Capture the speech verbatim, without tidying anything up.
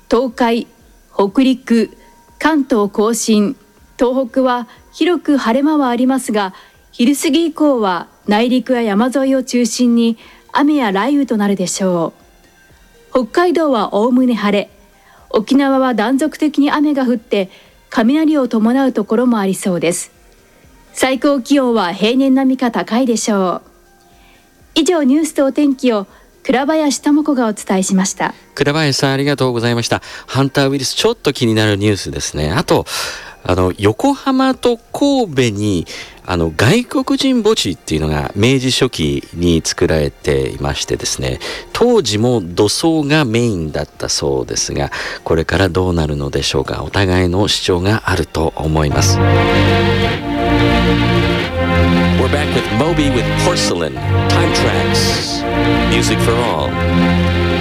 東海、北陸、関東甲信、東北は広く晴れ間はありますが、昼過ぎ以降は内陸や山沿いを中心に雨や雷雨となるでしょう。北海道はおおむね晴れ、沖縄は断続的に雨が降って雷を伴うところもありそうです。最高気温は平年並みか高いでしょう。以上、ニュースとお天気を倉林智子がお伝えしました。 倉林さん、ありがとうございました。ハンターウイルス、ちょっと気になるニュースですね。あとあの横浜と神戸にあの外国人墓地っていうのが明治初期に作られていましてですね、当時も土葬がメインだったそうですが、これからどうなるのでしょうか。お互いの主張があると思います。 We're back with Moby with Porcelain Time Tracks Music for All.